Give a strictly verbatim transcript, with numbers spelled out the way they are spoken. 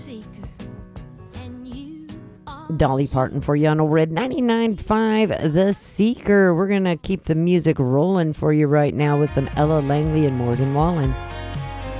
Dolly Parton for you on Red ninety-nine point five, The Seeker. We're going to keep the music rolling for you right now with some Ella Langley and Morgan Wallen.